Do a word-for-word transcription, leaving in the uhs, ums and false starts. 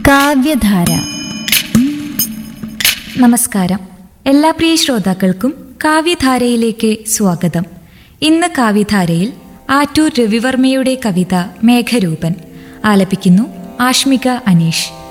കാവ്യധാര. നമസ്കാരം. എല്ലാ പ്രിയ ശ്രോതാക്കൾക്കും കാവ്യധാരയിലേക്ക് സ്വാഗതം. ഇന്ന് കാവ്യധാരയിൽ ആറ്റൂർ രവിവർമ്മയുടെ കവിത മേഘരൂപൻ ആലപിക്കുന്നു ആഷ്മിക അനീഷ്.